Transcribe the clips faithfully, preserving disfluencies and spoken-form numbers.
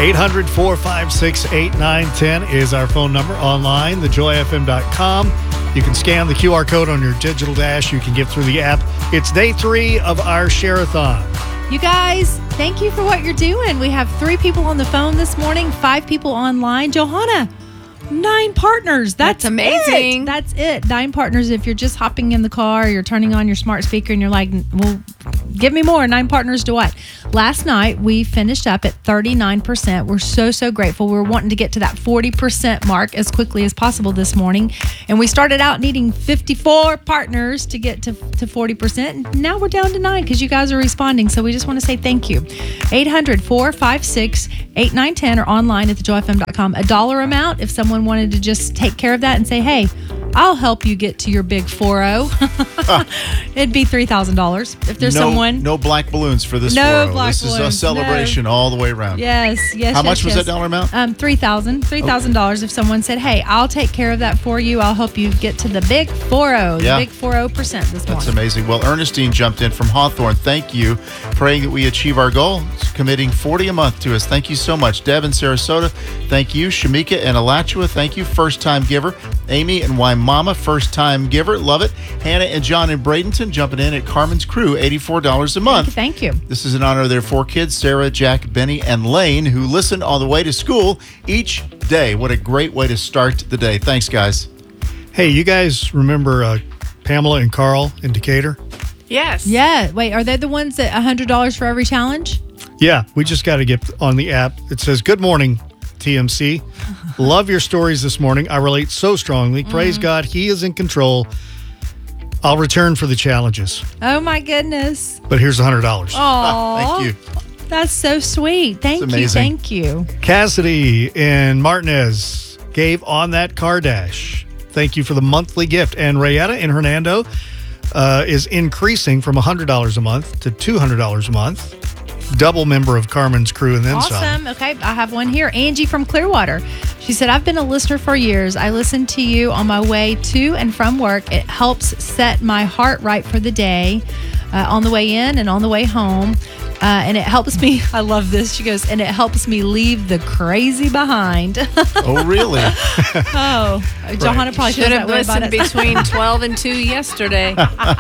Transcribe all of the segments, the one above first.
eight hundred, four five six, eight nine one zero is our phone number. Online, the joy f m dot com. You can scan the Q R code on your digital dash. You can give through the app. It's day three of our Share-a-thon. You guys, thank you for what you're doing. We have three people on the phone this morning, five people online. Johanna, nine partners. That's, That's amazing. It. That's it. Nine partners. If you're just hopping in the car, you're turning on your smart speaker and you're like, well, give me more. Nine partners to what? Last night, we finished up at thirty-nine percent. We're so, so grateful. We're wanting to get to that forty percent mark as quickly as possible this morning. And we started out needing fifty-four partners to get to, to forty percent. And now we're down to nine because you guys are responding. So we just want to say thank you. eight hundred, four five six, eight nine one zero or online at the joy f m dot com. A dollar amount if someone wanted to just take care of that and say, hey, I'll help you get to your big four oh. It'd be three thousand dollars if there's no, someone. No black balloons for this No four oh. black This is a balloons, celebration no. all the way around. Yes, yes. How yes, much was yes. that dollar amount? Um, three thousand dollars. three thousand dollars if someone said, hey, I'll take care of that for you. I'll help you get to the big four oh, Yeah. the big four oh percent this morning. That's amazing. Well, Ernestine jumped in from Hawthorne. Thank you. Praying that we achieve our goal. Committing forty a month to us. Thank you so much. Deb in Sarasota, thank you. Shamika and Alachua, thank you. First time giver. Amy and Waimama, first time giver. Love it. Hannah and John in Bradenton jumping in at Carmen's Crew, eighty-four dollars a month. Thank you. Thank you. This is in honor of their four kids, Sarah, Jack, Benny, and Lane, who listen on the way to school each day. What a great way to start the day. Thanks, guys. Hey, you guys remember uh, Pamela and Carl in Decatur? Yes. Yeah. Wait, are they the ones that one hundred dollars for every challenge? Yeah, we just got to get on the app. It says, good morning, T M C. Love your stories this morning. I relate so strongly. Praise God, He is in control. I'll return for the challenges. Oh, my goodness. But here's one hundred dollars. Oh, Thank you. That's so sweet. Thank That's you. amazing. Thank you. Cassidy in Martinez gave on that car dash. Thank you for the monthly gift. And Rayetta in Hernando uh, is increasing from one hundred dollars a month to two hundred dollars a month. Double member of Carmen's Crew and then some. Awesome. Okay, I have one here. Angie from Clearwater. She said, I've been a listener for years. I listen to you on my way to and from work. It helps set my heart right for the day uh, on the way in and on the way home. Uh, and it helps me. I love this. She goes, and it helps me leave the crazy behind. Oh, really? Oh, Johanna probably Should feels have that way about listened it. between twelve and two yesterday.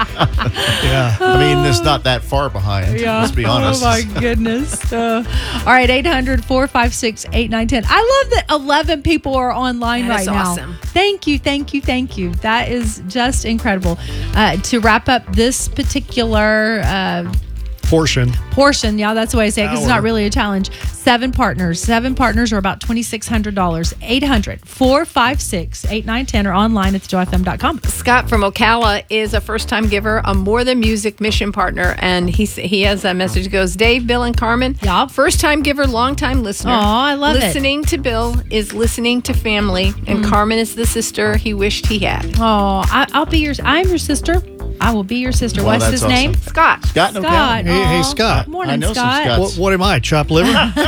Yeah. I mean, it's not that far behind. Let's be honest. Oh, my goodness. Uh, all right, eight hundred, four five six, eight nine one zero. I love that eleven people are online That right is now. awesome. Thank you, thank you, thank you. That is just incredible. Uh, to wrap up this particular uh, Portion. portion, yeah, that's the way I say it because it's Hour. not really a challenge. Seven partners. Seven partners are about twenty-six hundred dollars. eight hundred, four five six, eight nine one zero or online at the joy f m dot com. Scott from Ocala is a first-time giver, a More Than Music mission partner, and he he has a message that goes, Dave, Bill, and Carmen, Yeah. first-time giver, long-time listener. Aw, I love it. Listening to Bill is listening to family, and Carmen is the sister he wished he had. Oh, I, I'll be your, I'm your sister. I will be your sister. Well, What's that's his awesome. name? Scott. Scott, no Scott. count. Hey, hey, Aw. Scott. Morning, I know some Scott. Scotts. What, what am I, chopped liver?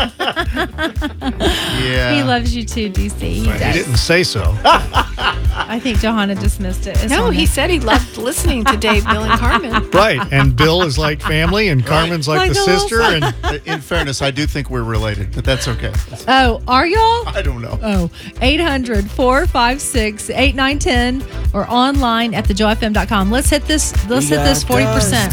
Yeah. He loves you too, D C. He He does. didn't say so. I think Johanna dismissed it. It's No, on he there. said he loved listening to Dave, Bill, and Carmen. Right. And Bill is like family, and Carmen's like Like the a little sister. And In fairness, I do think we're related, but that's okay. Oh, are y'all? I don't know. Oh, eight hundred, four five six, eight nine one zero or online at the joy f m dot com. Let's hit this, let's hit this forty percent.